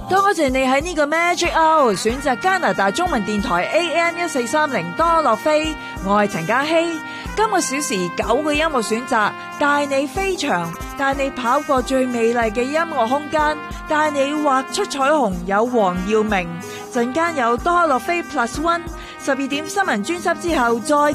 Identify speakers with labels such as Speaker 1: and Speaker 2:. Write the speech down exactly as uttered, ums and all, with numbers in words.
Speaker 1: 多謝你喺呢個 Magic Hour 選擇加拿大中文電台 A M 一四三零多樂飛，我係陳嘉希。今個小時九個音樂選擇，帶你飛翔，帶你跑過最美麗嘅音樂空間，帶你畫出彩虹。有黃耀明，陣間有多樂飛 Plus One， 十二點新聞專輯之後再